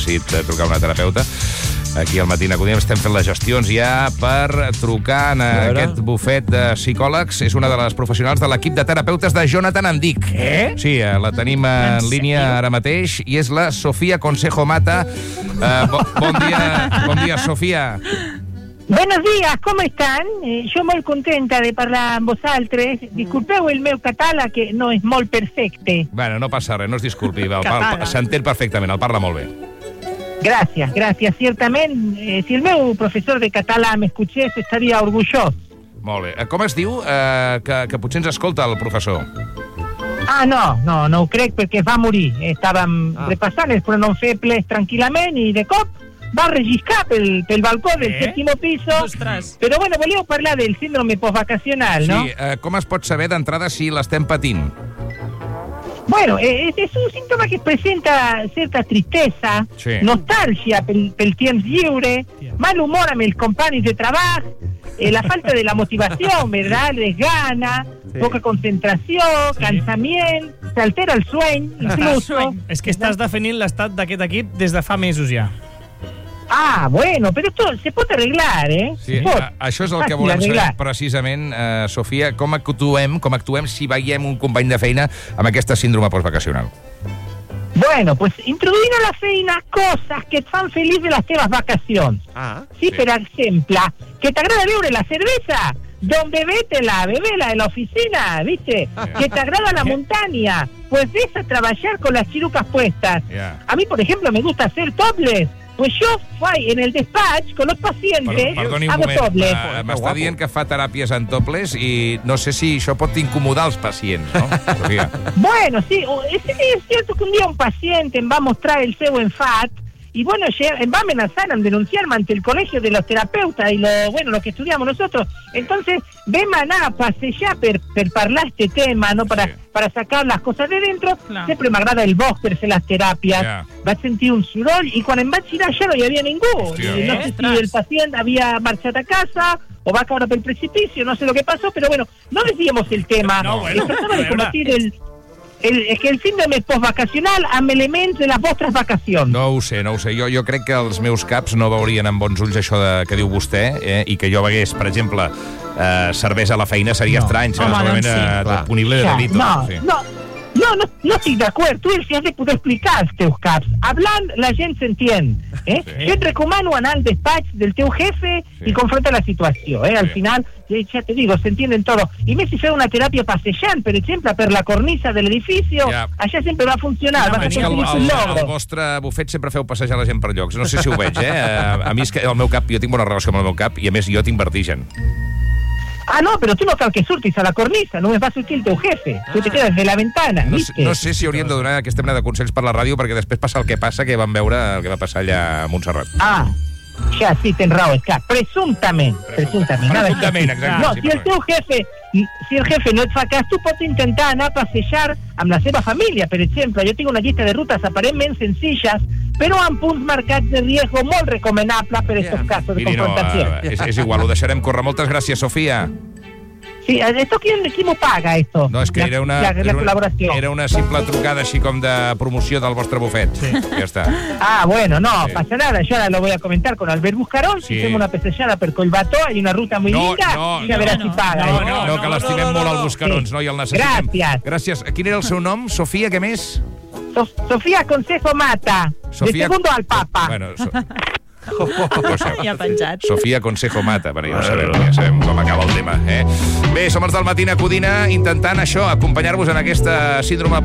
decidit trucar a una terapeuta. Aquí al Matina Codina estem fent les gestions ja per trucar en aquest bufet de psicòlegs. És una de les professionals de l'equip de terapeutes de Jonathan Andic. Què? Sí, la tenim en línia ara mateix i és la Sofía Consejo Mata. Bon dia, Sofía. Buenos días, ¿cómo están? Jo molt contenta de parlar amb vosaltres. Disculpeu el meu català, que no és molt perfecte. Bueno, no passa res, no es disculpi. S'entén perfectament, el parla molt bé. Gràcies. Ciertament, si el meu professor de català m'escuchés, estaria orgullós. Molt bé. Com es diu que potser ens escolta el professor? No ho crec perquè va morir. Estàvem repassant els pronoms febles tranquil·lament i de cop va relliscar pel balcó del sèptimo piso. Ostres. Però bueno, volíeu parlar del síndrome postvacacional, no? Sí, com es pot saber d'entrada si l'estem patint? Bueno, es un síntoma que presenta cierta tristesa, nostalgia pel temps lliure, mal humor amb els companys de treball, la falta de la motivación, ¿verdad? Desgana, poca concentració, cansament, s'altera el sueño, incluso. És que estàs definint l'estat d'aquest equip des de fa mesos ja. Bueno, pero esto se pot arreglar, Sí, això és el que volem saber precisament, Sofía, com actuem si veiem un company de feina amb aquesta síndrome postvacacional. Bueno, pues introduint a la feina coses que et fan feliç de les teves vacacions. Sí, per exemple, que t'agrada beure la cerveza, don bebétela en la oficina, ¿viste? Que te agrada la montaña, pues ves a trabajar con las chirucas puestas. A mí, por ejemplo, me gusta hacer topless. Pues jo faig en el despatx con los pacientes, Perdoni un hago moment, topless. m'està dient que fa teràpies en topless i no sé si això pot incomodar els pacients, no, Sofía? Bueno, sí, es cierto que un día un paciente em va mostrar el seu enfat y bueno, va a amenazar en denunciarme ante el colegio de los terapeutas y lo que estudiamos nosotros. Entonces, vam anar a passejar per parlar este tema, ¿no? Para sacar las cosas de dentro. Sempre m'agrada el bosc per fer les teràpies. Vaig sentir un soroll i quan em vaig girar ja no hi havia ningú. No sé si el pacient havia marxat a casa o va caure pel precipicio, no sé lo que pasó, pero bueno, no desviemos el tema. Tratava de combatir és que el síndrome postvacacional amb elements de les vostres vacacions. No ho sé. Jo crec que els meus caps no veurien amb bons ulls això que diu vostè, i que jo begués, per exemple, cervesa a la feina seria estrany, segurament punible de delito. No estic d'acord. Tu els has de poder explicar als teus caps. Hablant, la gent s'entén. Jo et recomano anar al despatx del teu jefe i confrontar la situació. Al final, ja te digo, se entienden todo. I més si feu una teràpia passejant, per exemple, per la cornisa de l'edifici, això sempre va funcionar. Al vostre bufet sempre feu passejar la gent per llocs. No sé si ho veig, A mi és que el meu cap, jo tinc bona relació amb el meu cap i a més jo tinc vertigen. No, però tu no cal que surtis a la cornisa, només va sortir el teu jefe. Tu te quedes de la ventana, ¿viste? No sé si hauríem de donar aquesta mena de consells per la ràdio perquè després passa el que passa, que vam veure el que va passar allà a Montserrat. Ja, sí, tens raó, és clar. Presumptament, exacte. No, si el jefe no et fa cas, tu pots intentar anar a passejar amb la seva família, per exemple. Jo tinc una llista de rutes aparentment senzilles, però amb punts marcats de riesgo molt recomanables per aquests casos de confrontació. És igual, ho deixarem córrer. Moltes gràcies, Sofía. Sí, ¿esto quién me paga esto? No, és que era una simple trucada així com de promoció del vostre bufet. Ja està. Bueno, no pasa nada. Yo ahora lo voy a comentar con Albert Buscarón. Si hacemos una pesellada per Collbató, hay una ruta muy linda, ya verás si paga. No, que l'estimem molt al Buscarons, no? I el necessitem. Gràcies. Quin era el seu nom? Sofía, què més? Sofía Consejo Mata. De segundo al Papa. Bueno, Ja penjat. Sofía Consejo Mata, ja sabem com acaba el tema. Bé, som els del Matina Codina intentant això, acompanyar-vos en aquesta síndrome